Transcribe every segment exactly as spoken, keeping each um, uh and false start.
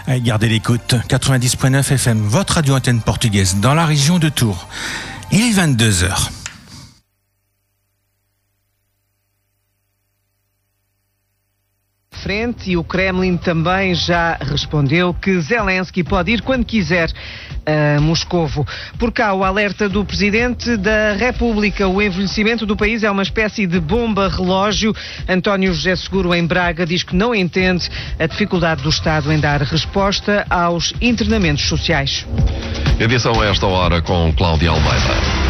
Allez, gardez l'écoute. quatre-vingt-dix point neuf F M, votre radio antenne portugaise dans la région de Tours. Il est vingt-deux heures. Frente, e o Kremlin também já respondeu que Zelensky pode ir quando quiser a Moscovo. Por cá, o alerta do Presidente da República. O envelhecimento do país é uma espécie de bomba-relógio. António José Seguro, em Braga, diz que não entende a dificuldade do Estado em dar resposta aos internamentos sociais. Edição a esta hora com Cláudia Almeida.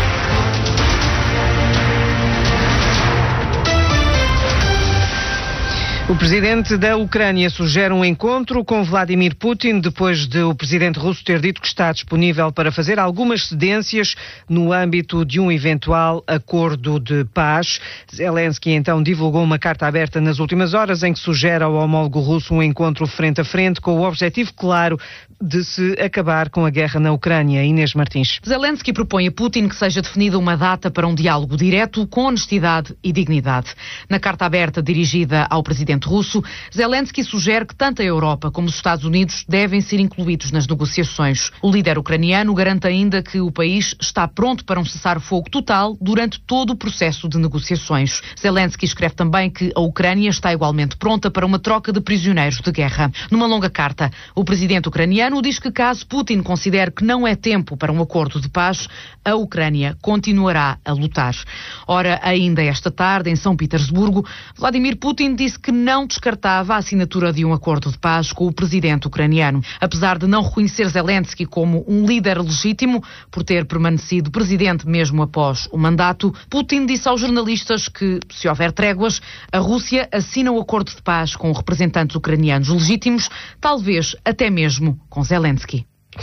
O presidente da Ucrânia sugere um encontro com Vladimir Putin depois de o presidente russo ter dito que está disponível para fazer algumas cedências no âmbito de um eventual acordo de paz. Zelensky então divulgou uma carta aberta nas últimas horas em que sugere ao homólogo russo um encontro frente a frente com o objetivo claro de se acabar com a guerra na Ucrânia. Inês Martins. Zelensky propõe a Putin que seja definida uma data para um diálogo direto com honestidade e dignidade. Na carta aberta dirigida ao presidente russo, Zelensky sugere que tanto a Europa como os Estados Unidos devem ser incluídos nas negociações. O líder ucraniano garante ainda que o país está pronto para um cessar-fogo total durante todo o processo de negociações. Zelensky escreve também que a Ucrânia está igualmente pronta para uma troca de prisioneiros de guerra. Numa longa carta, o presidente ucraniano diz que caso Putin considere que não é tempo para um acordo de paz, a Ucrânia continuará a lutar. Ora, ainda esta tarde, em São Petersburgo, Vladimir Putin disse que não descartava a assinatura de um acordo de paz com o presidente ucraniano. Apesar de não reconhecer Zelensky como um líder legítimo, por ter permanecido presidente mesmo após o mandato, Putin disse aos jornalistas que, se houver tréguas, a Rússia assina o acordo de paz com representantes ucranianos legítimos, talvez até mesmo com Zelensky.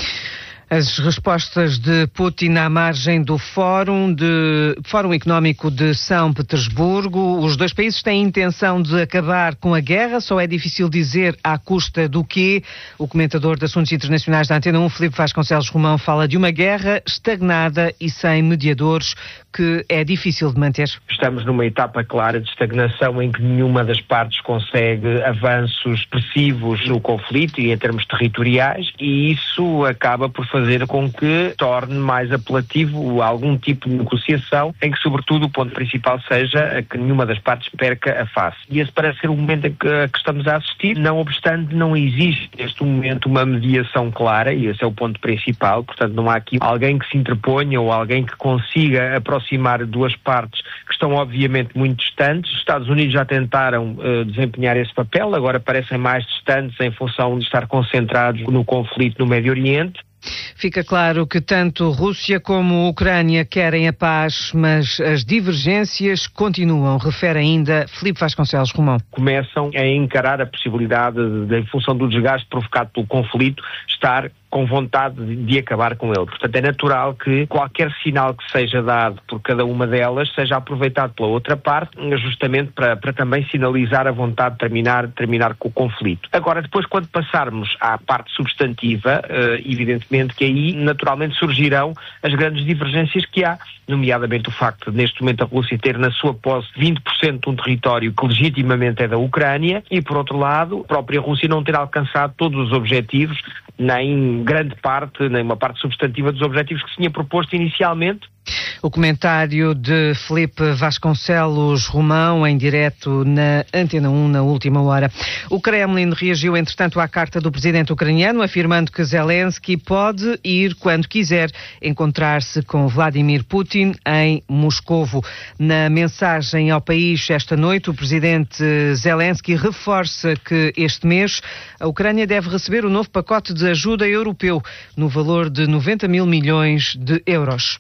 As respostas de Putin à margem do Fórum, de, Fórum Económico de São Petersburgo. Os dois países têm intenção de acabar com a guerra, só é difícil dizer à custa do quê. O comentador de assuntos internacionais da Antena um, Filipe Vasconcelos Romão, fala de uma guerra estagnada e sem mediadores que é difícil de manter. Estamos numa etapa clara de estagnação em que nenhuma das partes consegue avanços expressivos no conflito e em termos territoriais, e isso acaba por fazer com que torne mais apelativo algum tipo de negociação em que, sobretudo, o ponto principal seja que nenhuma das partes perca a face. E esse parece ser o momento em que, a que estamos a assistir. Não obstante, não existe neste momento uma mediação clara, e esse é o ponto principal. Portanto, não há aqui alguém que se interponha ou alguém que consiga aproximar duas partes que estão obviamente muito distantes. Os Estados Unidos já tentaram uh, desempenhar esse papel, agora parecem mais distantes em função de estar concentrados no conflito no Médio Oriente. Fica claro que tanto Rússia como Ucrânia querem a paz, mas as divergências continuam, refere ainda Filipe Vasconcelos Romão. Começam a encarar a possibilidade de, de, em função do desgaste provocado pelo conflito, estar com vontade de, de acabar com ele. Portanto, é natural que qualquer sinal que seja dado por cada uma delas seja aproveitado pela outra parte, justamente para, para também sinalizar a vontade de terminar, terminar com o conflito. Agora, depois, quando passarmos à parte substantiva, uh, evidentemente que aí, naturalmente, surgirão as grandes divergências que há, nomeadamente o facto de, neste momento, a Rússia ter na sua posse vinte por cento de um território que legitimamente é da Ucrânia e, por outro lado, a própria Rússia não ter alcançado todos os objetivos, nem grande parte, nem uma parte substantiva dos objetivos que se tinha proposto inicialmente. O comentário de Filipe Vasconcelos Romão, em direto na Antena um, na última hora. O Kremlin reagiu, entretanto, à carta do presidente ucraniano, afirmando que Zelensky pode ir, quando quiser, encontrar-se com Vladimir Putin em Moscovo. Na mensagem ao país esta noite, o presidente Zelensky reforça que este mês a Ucrânia deve receber o novo pacote de ajuda europeu, no valor de noventa mil milhões de euros.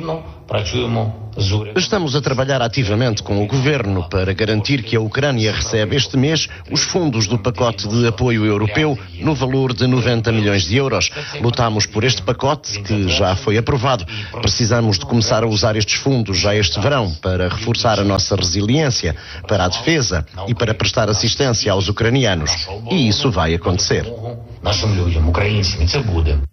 Estamos a trabalhar ativamente com o governo para garantir que a Ucrânia recebe este mês os fundos do pacote de apoio europeu no valor de noventa milhões de euros. Lutamos por este pacote que já foi aprovado. Precisamos de começar a usar estes fundos já este verão para reforçar a nossa resiliência, para a defesa e para prestar assistência aos ucranianos. E isso vai acontecer.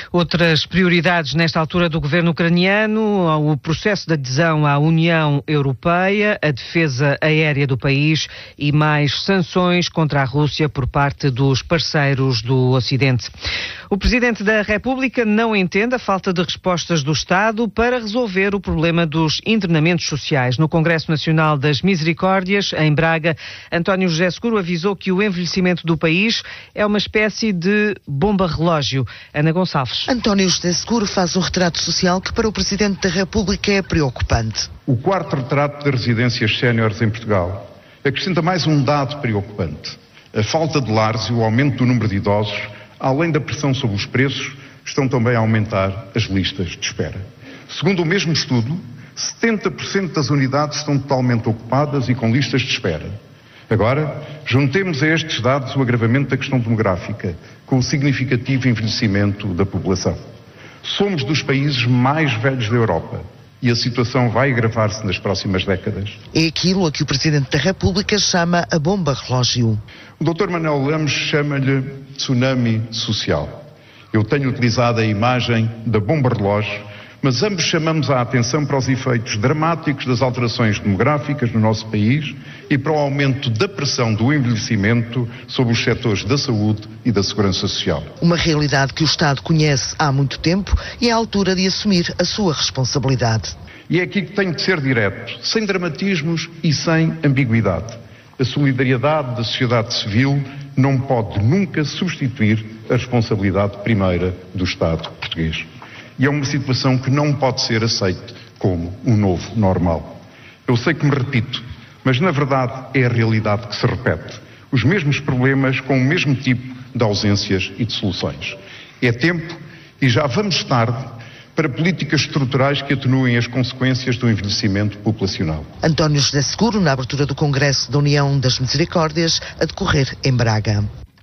Outras prioridades nesta altura do governo ucraniano, o processo de adesão à União Europeia, a defesa aérea do país e mais sanções contra a Rússia por parte dos parceiros do Ocidente. O Presidente da República não entende a falta de respostas do Estado para resolver o problema dos internamentos sociais. No Congresso Nacional das Misericórdias, em Braga, António José Seguro avisou que o envelhecimento do país é uma espécie de bomba-relógio. Ana Gonçalves. António José Seguro faz um retrato social que para o Presidente da República é preocupante. O quarto retrato de residências séniores em Portugal acrescenta mais um dado preocupante. A falta de lares e o aumento do número de idosos, além da pressão sobre os preços, estão também a aumentar as listas de espera. Segundo o mesmo estudo, setenta por cento das unidades estão totalmente ocupadas e com listas de espera. Agora, juntemos a estes dados o agravamento da questão demográfica, com o significativo envelhecimento da população. Somos dos países mais velhos da Europa e a situação vai agravar-se nas próximas décadas. É aquilo a que o Presidente da República chama a bomba-relógio. O doutor Manuel Lemos chama-lhe tsunami social. Eu tenho utilizado a imagem da bomba-relógio, mas ambos chamamos a atenção para os efeitos dramáticos das alterações demográficas no nosso país e para o aumento da pressão do envelhecimento sobre os setores da saúde e da segurança social. Uma realidade que o Estado conhece há muito tempo e é a altura de assumir a sua responsabilidade. E é aqui que tenho de ser direto, sem dramatismos e sem ambiguidade. A solidariedade da sociedade civil não pode nunca substituir a responsabilidade primeira do Estado português. E é uma situação que não pode ser aceita como um novo normal. Eu sei que me repito, mas na verdade é a realidade que se repete. Os mesmos problemas com o mesmo tipo de ausências e de soluções. É tempo, e já vamos tarde, para políticas estruturais que atenuem as consequências do envelhecimento populacional. António José Seguro, na abertura do Congresso da União das Misericórdias, a decorrer em Braga.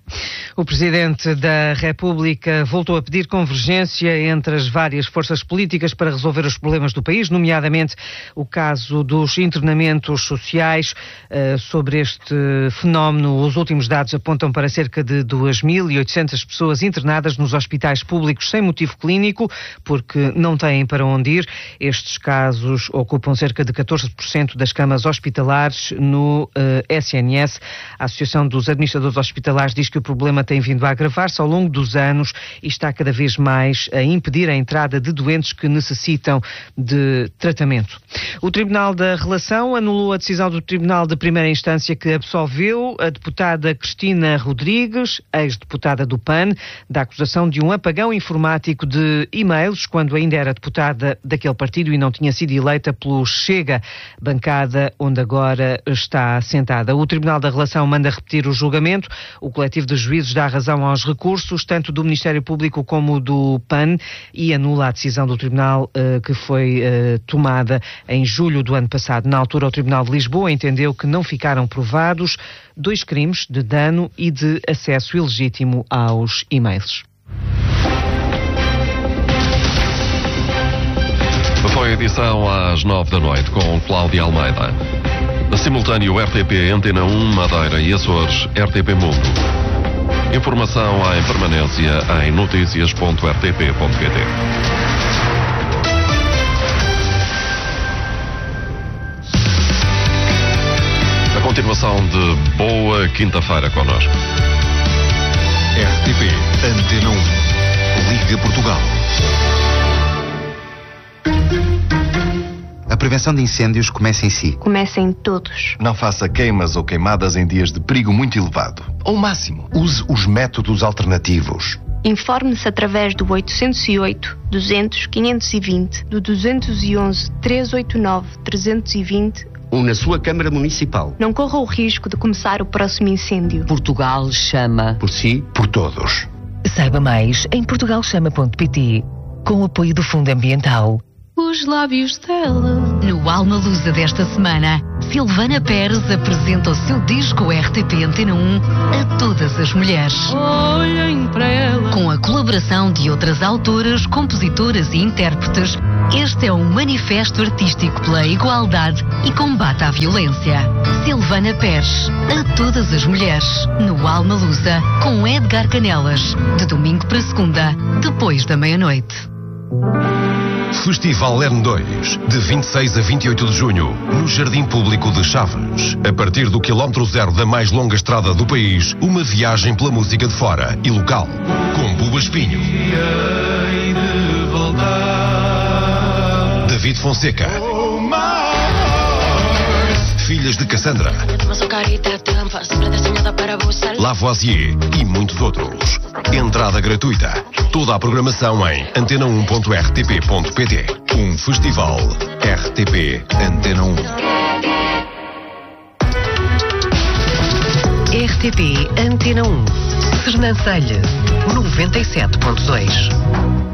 O Presidente da República voltou a pedir convergência entre as várias forças políticas para resolver os problemas do país, nomeadamente o caso dos internamentos sociais. Uh, sobre este fenómeno, os últimos dados apontam para cerca de duas mil e oitocentas pessoas internadas nos hospitais públicos sem motivo clínico, porque não têm para onde ir. Estes casos ocupam cerca de catorze por cento das camas hospitalares no uh, S N S. A Associação dos Administradores Hospitalares diz que o problema tem vindo a agravar-se ao longo dos anos e está cada vez mais a impedir a entrada de doentes que necessitam de tratamento. O Tribunal da Relação anulou a decisão do Tribunal de Primeira Instância que absolveu a deputada Cristina Rodrigues, ex-deputada do P A N, da acusação de um apagão informático de e-mails quando ainda era deputada daquele partido e não tinha sido eleita pelo Chega, bancada onde agora está sentada. O Tribunal da Relação manda repetir o julgamento. O coletivo de juízes dá razão aos recursos, tanto do Ministério Público como do P A N, e anula a decisão do Tribunal uh, que foi uh, tomada em julho do ano passado. Na altura, o Tribunal de Lisboa entendeu que não ficaram provados dois crimes de dano e de acesso ilegítimo aos e-mails. Foi a edição às nove da noite com Cláudia Almeida. Simultâneo R T P Antena um, Madeira e Açores, R T P Mundo. Informação em permanência em noticias ponto r t p ponto p t. A continuação de boa quinta-feira connosco. R T P Antena um, Liga Portugal. A prevenção de incêndios começa em si. Começa em todos. Não faça queimas ou queimadas em dias de perigo muito elevado. Ao máximo, use os métodos alternativos. Informe-se através do oitocentos e oito, duzentos, quinhentos e vinte, do duzentos e onze, trezentos e oitenta e nove, trezentos e vinte ou na sua Câmara Municipal. Não corra o risco de começar o próximo incêndio. Portugal chama. Por si, por todos. Saiba mais em portugal chama ponto p t, com o apoio do Fundo Ambiental. Os lábios dela. No Alma Lusa desta semana, Silvana Pérez apresenta o seu disco R T P Antena um a todas as mulheres. Olhem para ela. Com a colaboração de outras autoras, compositoras e intérpretes, Este é um manifesto artístico pela igualdade e combate à violência. Silvana Pérez, a todas as mulheres, no Alma Lusa, com Edgar Canelas, de domingo para segunda, depois da meia-noite. Festival Lern dois, de vinte e seis a vinte e oito de junho, no Jardim Público de Chaves. A partir do quilómetro zero da mais longa estrada do país, uma viagem pela música de fora e local, com Buba Espinho, David Fonseca, Filhas de Cassandra, Lavoisier e muitos outros. Entrada gratuita. Toda a programação em antena um ponto r t p ponto p t. Um festival R T P Antena um. R T P Antena um. Sernancelha, noventa e sete ponto dois.